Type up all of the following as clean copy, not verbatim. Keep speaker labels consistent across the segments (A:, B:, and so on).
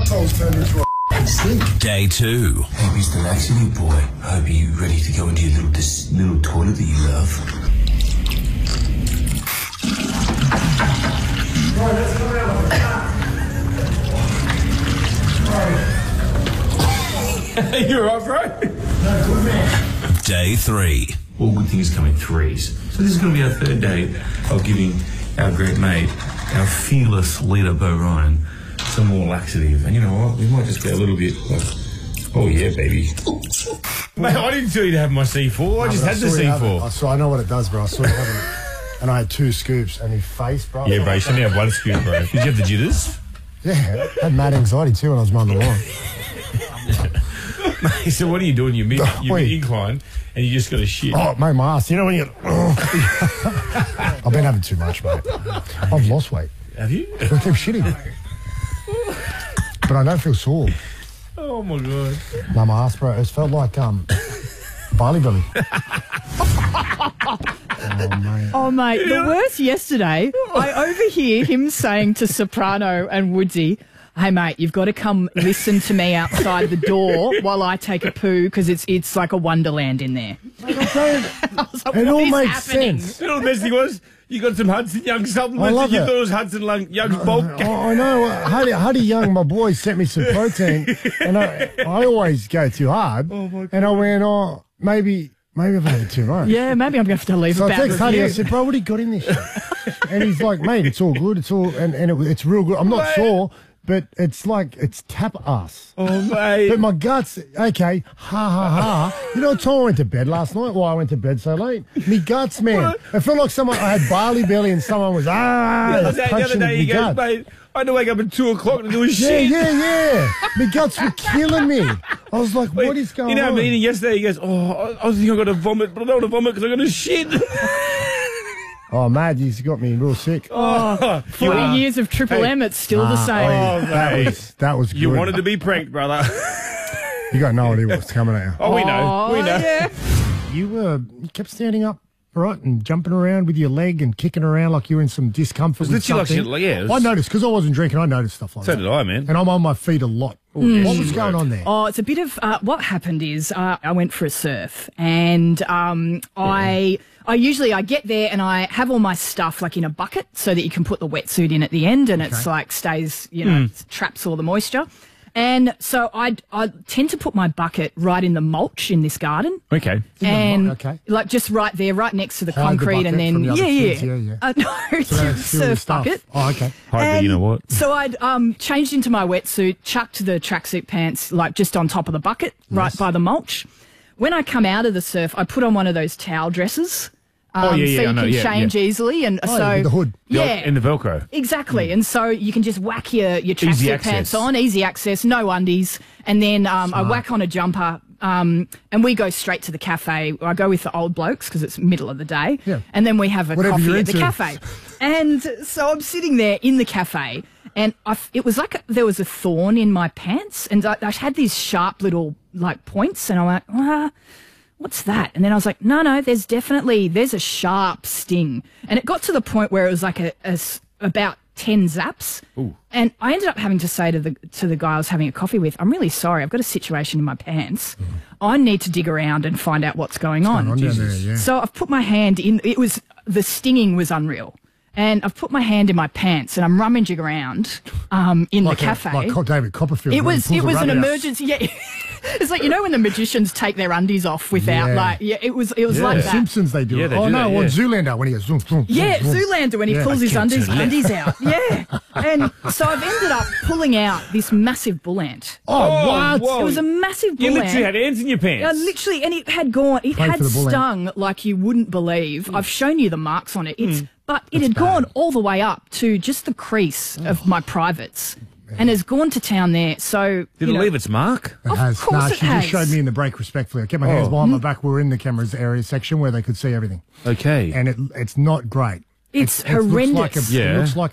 A: butthole's turned into a sink.
B: Day 2.
C: Hey, Mr. Laxity boy, I hope you're ready to go into your little toilet that you love.
A: Right, let's come out of the car.
D: You're right, bro.
A: No, good man.
B: Day 3.
C: All good things come in threes. So this is going to be our third day of giving our great mate, our fearless leader, Bo Ryan, some more laxative. And you know what? We might just get a little bit like, oh yeah, baby.
D: Mate, I didn't tell you to have my C4. I just had the C4.
A: I know what it does, bro. I saw you having it. And I had 2 scoops, and his face, bro.
D: Yeah, bro, you should only have 1 scoop, bro. Did you have the jitters?
A: Yeah, I had mad anxiety too when I was mowing the lawn.
D: Mate, so what are you doing? You're mid incline, and you just got to shit.
A: Oh, mate, my ass. You know when you... I've been having too much, mate. I've lost weight.
D: Have you?
A: I keep shitting. But I don't feel sore.
D: Oh, my God.
A: No, my ass, bro. It's felt like barley belly.
E: Oh, mate, the worst yesterday, I overhear him saying to Soprano and Woodsy, hey, mate, you've got to come listen to me outside the door while I take a poo because it's like a wonderland in there. I was like,
A: It all
E: what is
A: makes
E: happening?
A: sense.
D: You know what the best thing was? You got some Hudson Young supplements.
A: I love
D: and you
A: it.
D: thought it was Hudson Young's bulk.
A: I know. Huddy Young, my boy, sent me some protein, and I always go too hard.
D: Oh, my God.
A: And I went, oh, maybe I've had too much.
E: Yeah, maybe I'm going to have to leave
A: So
E: a
A: I
E: bad
A: text Huddy, I
E: review.
A: said, bro, what do you got in this shit? And he's like, mate, it's all good. It's all, it's real good. I'm not
D: Mate.
A: sore, but it's like, it's tap ass.
D: Oh, mate.
A: But my guts, okay, ha, ha, ha. You know what time I went to bed last night? Why I went to bed so late? Me guts, man.
D: What?
A: It felt like I had barley belly and someone was,
D: The other
A: punching
D: day
A: me
D: he goes,
A: gut.
D: mate, I had to wake up at 2 o'clock to do a
A: Yeah,
D: shit.
A: yeah. My guts were killing me. I was like, what is going
D: In our
A: on?
D: meeting yesterday, he goes, oh, I think I'm going to vomit, but I don't want to vomit because I'm going to shit.
A: Oh, mad, you got me real sick.
E: Oh, 40 years of Triple M, it's still the same.
D: Oh, mate.
A: That was good.
D: You wanted to be pranked, brother.
A: You got no idea what's coming at you.
D: Oh, we know. We know.
E: Yeah.
A: You kept standing up, right, and jumping around with your leg and kicking around like you were in some discomfort.
D: It was
A: with
D: literally like
A: something.
D: shit, yeah, it was-
A: I noticed, because I wasn't drinking, I noticed stuff like
D: So
A: that.
D: did I, man.
A: And I'm on my feet a lot.
D: yes,
A: What was
D: you
A: going
D: were.
A: on there?
E: Oh, it's a bit of what happened is I went for a surf and I get there and I have all my stuff like in a bucket so that you can put the wetsuit in at the end and it's like stays, traps all the moisture. And so I tend to put my bucket right in the mulch in this garden.
D: Okay.
E: And
A: okay.
E: like just right there, right next to the
A: Hide the
E: concrete, and
A: bucket
E: then
A: from the other kids, yeah.
E: no,
A: So they
E: it's
A: steal your
E: surf
A: stuff.
E: bucket.
A: Oh, okay.
D: But you know what?
E: So I'd changed into my wetsuit, chucked the tracksuit pants like just on top of the bucket, right by the mulch. When I come out of the surf, I put on one of those towel dresses.
D: Oh, yeah,
E: so
D: I
E: you
D: know,
E: can
D: yeah,
E: change easily, and
A: Oh,
E: so
A: with the hood.
E: yeah,
D: In the Velcro.
E: exactly. And so you can just whack your tracksuit
D: access.
E: pants on, easy access, no undies, and then I whack on a jumper. And we go straight to the cafe. I go with the old blokes because it's middle of the day,
A: Yeah.
E: and then we have a
A: Whatever
E: coffee
A: you're
E: at the
A: into.
E: cafe. And so I'm sitting there in the cafe, and it was like there was a thorn in my pants, and I had these sharp little like points, and I'm like, what's that? And then I was like, no, there's a sharp sting. And it got to the point where it was like about 10 zaps.
D: Ooh.
E: And I ended up having to say to the guy I was having a coffee with, I'm really sorry, I've got a situation in my pants. I need to dig around and find out what's going on.
A: Going on down there, yeah.
E: So I've put my hand in, the stinging was unreal. And I've put my hand in my pants and I'm rummaging around in
A: Like
E: the cafe.
A: like David Copperfield.
E: It
A: when he
E: was
A: pulls a
E: an
A: rabbit out.
E: emergency. Yeah, it's like when the magicians take their undies off without it was like
A: The
E: that.
A: Simpsons, they do
D: Yeah,
A: it.
D: they
A: Oh,
D: do
A: no,
D: that,
A: on
D: yeah.
A: Zoolander when he goes zoom, zoom,
E: Yeah,
A: zoom, zoom.
E: Zoolander when he
A: Yeah,
E: pulls
A: I
E: his
A: can't turn
E: undies out. Yeah, and so I've ended up pulling out this massive bull ant.
A: Oh, what?
D: whoa.
E: It was a massive bull
D: You literally
E: ant.
D: had ants in your pants.
E: Literally, and it had gone. It
A: Pray
E: had
A: for the bull ant.
E: stung like you wouldn't believe. I've shown you the marks on it. But it had gone all the way up to just the crease of my privates, and has gone to town there. So
D: Did it leave its mark?
A: It has.
E: course
A: Nah,
E: it
A: she
E: has.
A: just showed me in the break respectfully. I kept my hands behind my back. We were in the cameras area section where they could see everything.
D: Okay.
A: And it's not great.
E: It's
A: It looks like
E: horrendous.
A: a,
D: Yeah.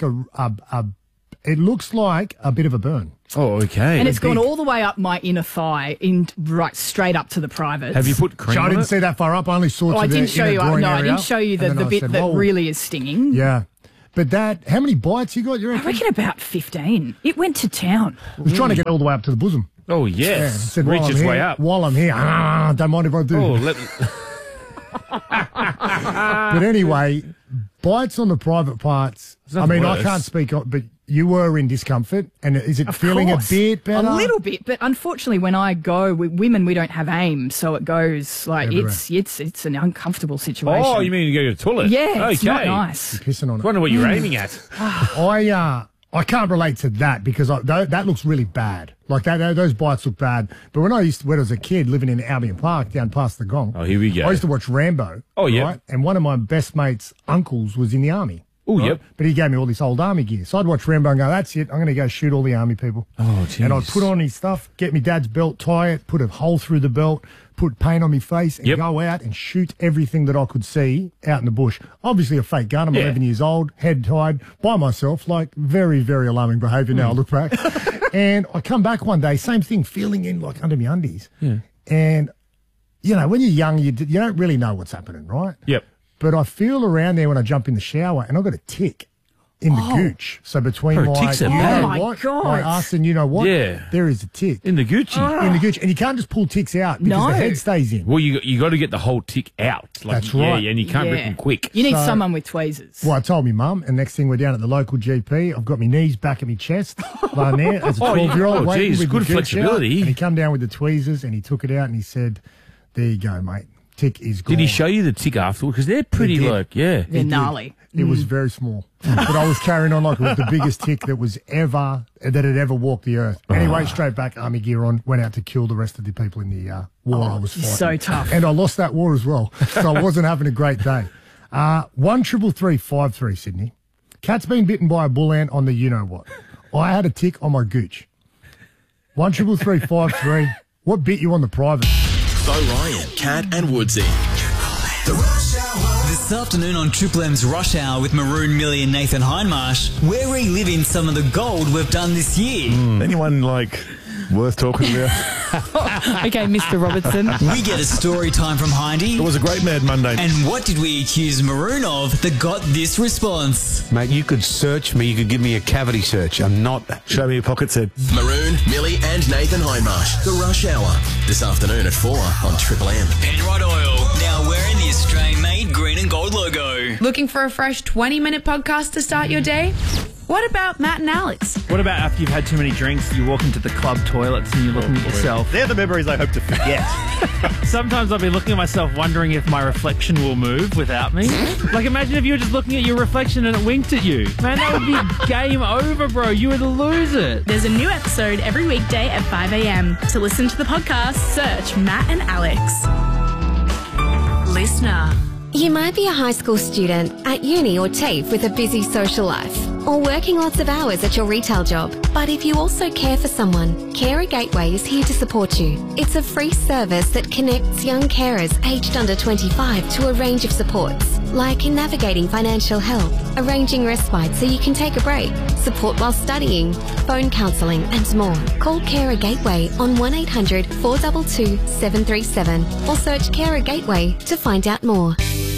A: It looks like a bit of a burn.
D: Oh, okay.
E: And it's gone
A: big.
E: all the way up my inner thigh, right straight up to the privates.
D: Have you put cream
A: So I
D: on
A: didn't
D: it?
A: see that far up. I only saw
E: Oh,
A: to
E: I
A: the
E: didn't show
A: inner
E: you.
A: groin
E: No, I
A: area.
E: didn't show you
A: And then
E: the
A: I
E: bit
A: said,
E: that
A: whoa.
E: really is stinging.
A: Yeah. But how many bites you got, you
E: I
A: reckon?
E: reckon about 15. It went to town.
A: I was trying to get all the way up to the bosom.
D: Oh,
A: Yeah,
D: yes.
A: it said,
D: Reach
A: while
D: its
A: I'm
D: way
A: here,
D: up.
A: While I'm here, don't mind if I do.
D: Oh,
A: But anyway, bites on the private parts. I
D: nothing
A: mean, I
D: worse.
A: can't speak, but you were in discomfort, and is it feeling
E: course.
A: a bit better?
E: A little bit, but unfortunately, when I go with women, we don't have aim, so it goes like
A: Everywhere.
E: it's an uncomfortable situation.
D: oh, you mean you go to the toilet?
E: Yeah, it's not
D: Okay.
E: nice.
A: Pissing on
D: I
A: it.
D: wonder what you're aiming at.
A: I can't relate to that because that looks really bad. Like those bites look bad. But when I was a kid living in Albion Park down past the Gong,
D: Oh, here we go.
A: I used to watch Rambo.
D: Oh, yeah.
A: right? And one of my best mates' uncles was in the army.
D: Oh, yep.
A: But he gave me all this old army gear. So I'd watch Rambo and go, that's it. I'm going to go shoot all the army people.
D: Oh, jeez.
A: And I'd put on his stuff, get my dad's belt, tie it, put a hole through the belt, put paint on my face, and
D: Yep.
A: go out and shoot everything that I could see out in the bush. Obviously a fake gun. I'm
D: Yeah.
A: 11 years old, head tied, by myself, like very, very alarming behaviour now I look back. And I come back one day, same thing, feeling in like under my undies.
D: Yeah.
A: And, you know, when you're young, you don't really know what's happening, right?
D: Yep.
A: But I feel around there when I jump in the shower and I've got a tick in the gooch. So between
D: Bro,
A: my,
D: ticks are
A: you
D: bad.
A: know
E: Oh, my
A: what,
E: God.
A: my ass and you know what,
D: Yeah.
A: there is a tick
D: In the Gucci.
A: in the gooch. And you can't just pull ticks out because
E: No.
A: the head stays in.
D: Well, you got to get the whole tick out. Like,
A: That's right.
D: Yeah, and you can't rip
E: Yeah.
D: them quick.
E: You need
A: So-
E: someone with tweezers.
A: Well, I told me mum, and next thing we're down at the local GP. I've got my knees back at my chest, lying there as a
D: Oh,
A: 12-year-old.
D: oh,
A: waiting
D: geez,
A: with
D: good
A: the gooch out.
D: flexibility.
A: And he come down with the tweezers and he took it out and he said, there you go, mate. Tick is gone.
D: Did he show you the tick afterwards? Because they're pretty
A: did.
D: like, yeah.
E: They're gnarly.
A: It was very small, but I was carrying on like it was the biggest tick that had ever walked the earth. Anyway, straight back, army gear on, went out to kill the rest of the people in the war I was fighting.
E: so tough.
A: And I lost that war as well, so I wasn't having a great day. 1-333-53, Sydney. Cat's been bitten by a bull ant on the you-know-what. I had a tick on my gooch. 1-333-53. What bit you on the private?
B: Bo Ryan, Cat and Woodsy.
F: This afternoon on Triple M's Rush Hour with Maroon, Millie and Nathan Hindmarsh, we're reliving some of the gold we've done this year.
G: Anyone like worth talking about?
E: Okay, Mr. Robertson.
F: We get a story time from Hindy.
G: It was a great Mad Monday.
F: And what did we accuse Maroon of that got this response?
H: Mate, you could search me. You could give me a cavity search. I'm not.
G: Show me your pocket said.
B: Maroon, Millie and Nathan Hindmarsh. The Rush Hour. This afternoon at 4 on Triple M.
F: Penrod Oil, now wearing the Australian-made green and gold logo.
I: Looking for a fresh 20-minute podcast to start your day? What about Matt and Alex?
J: What about after you've had too many drinks, you walk into the club toilets and you're looking at yourself?
G: They're the memories I hope to forget.
J: Sometimes I'll be looking at myself wondering if my reflection will move without me. Like, imagine if you were just looking at your reflection and it winked at you. Man, that would be game over, bro. You would lose it.
I: There's a new episode every weekday at 5 a.m. To listen to the podcast, search Matt and Alex. Listener.
K: You might be a high school student, at uni or TAFE with a busy social life, or working lots of hours at your retail job. But if you also care for someone, Carer Gateway is here to support you. It's a free service that connects young carers aged under 25 to a range of supports, like in navigating financial help, arranging respite so you can take a break, support while studying, phone counselling and more. Call Carer Gateway on 1800 422 737 or search Carer Gateway to find out more.